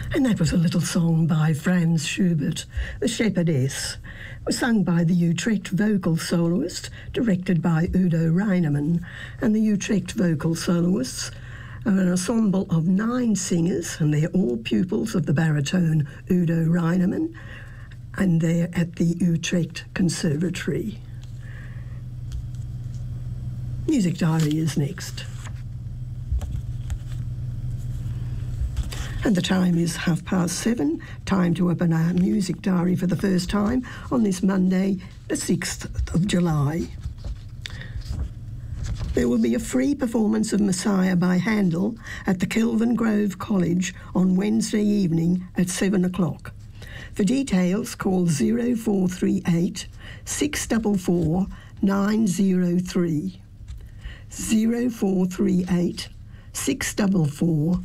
And that was a little song by Franz Schubert, The Shepherdess. It was sung by the Utrecht vocal soloist, directed by Udo Reinemann. And the Utrecht vocal soloists are an ensemble of 9 singers, and they're all pupils of the baritone Udo Reinemann, and they're at the Utrecht Conservatory. Music Diary is next. And the time is 7:30, time to open our Music Diary for the first time on this Monday, the 6th of July. There will be a free performance of Messiah by Handel at the Kelvin Grove College on Wednesday evening at 7 o'clock. For details, call 0438 644 903. 0438 644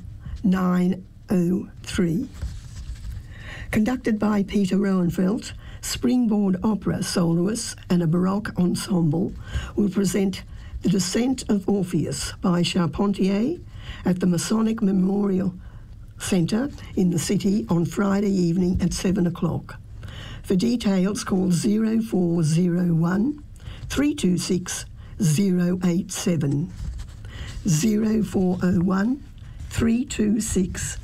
903. Conducted by Peter Roenfeld, Springboard Opera soloists and a Baroque ensemble will present The Descent of Orpheus by Charpentier at the Masonic Memorial Centre in the city on Friday evening at 7 o'clock. For details, call 0401 326 087. 0401 326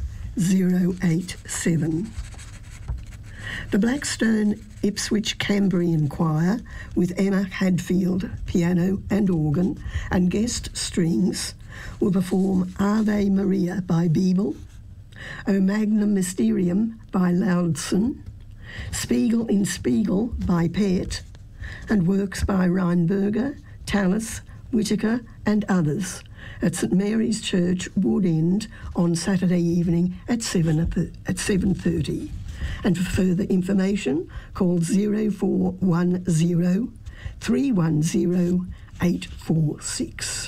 087. The Blackstone Ipswich Cambrian Choir with Emma Hadfield, piano and organ, and guest strings will perform Ave Maria by Biebel, O Magnum Mysterium by Loudson, Spiegel in Spiegel by Pett, and works by Reinberger, Tallis, Whitaker and others at St Mary's Church, Wood End, on Saturday evening at 7:30. And for further information, call 0410 310 846.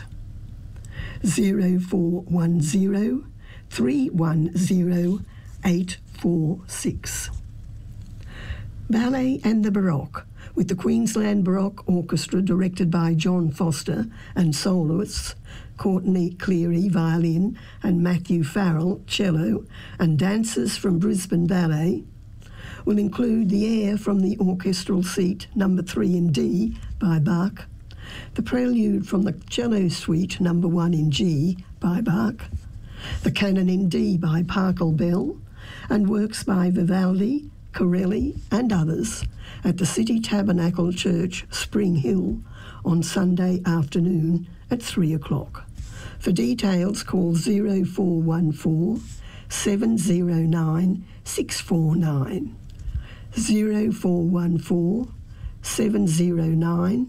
0410 310 846. Ballet and the Baroque, with the Queensland Baroque Orchestra directed by John Foster and soloists Courtney Cleary, violin, and Matthew Farrell, cello, and dancers from Brisbane Ballet, will include the air from the orchestral suite number 3 in D by Bach, the prelude from the cello suite number 1 in G by Bach, the canon in D by Pachelbel, and works by Vivaldi, Corelli and others at the City Tabernacle Church, Spring Hill, on Sunday afternoon at 3 o'clock. For details, call 0414 709 649. 0414 709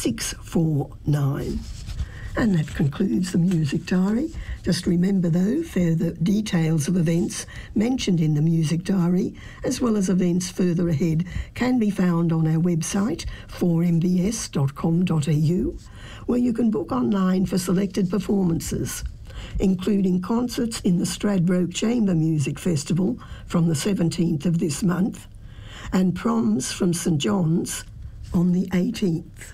649. And that concludes the Music Diary. Just remember, though, further details of events mentioned in the Music Diary, as well as events further ahead, can be found on our website, 4mbs.com.au, where you can book online for selected performances, including concerts in the Stradbroke Chamber Music Festival from the 17th of this month, and proms from St John's on the 18th.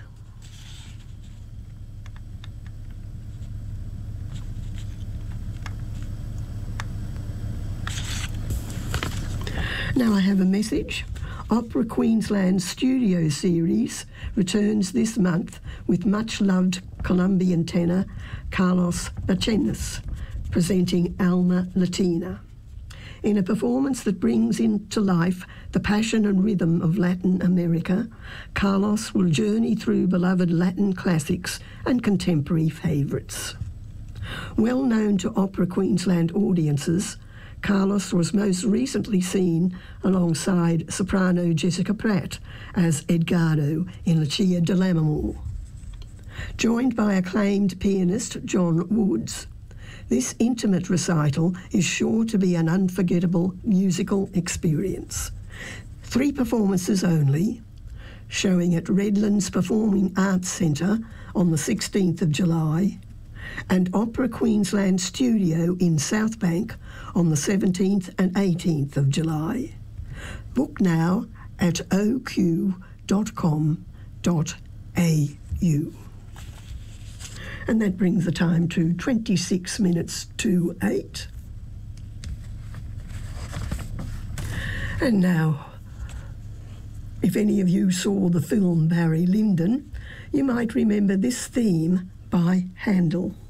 Now I have a message. Opera Queensland Studio Series returns this month with much-loved Colombian tenor Carlos Bachenas presenting Alma Latina. In a performance that brings into life the passion and rhythm of Latin America, Carlos will journey through beloved Latin classics and contemporary favourites. Well known to Opera Queensland audiences, Carlos was most recently seen alongside soprano Jessica Pratt as Edgardo in Lucia di Lammermoor. Joined by acclaimed pianist John Woods, this intimate recital is sure to be an unforgettable musical experience. 3 performances only, showing at Redlands Performing Arts Centre on the 16th of July, and Opera Queensland Studio in Southbank on the 17th and 18th of July. Book now at oq.com.au. And that brings the time to 26 minutes to 8. And now, if any of you saw the film Barry Lyndon, you might remember this theme by Handel.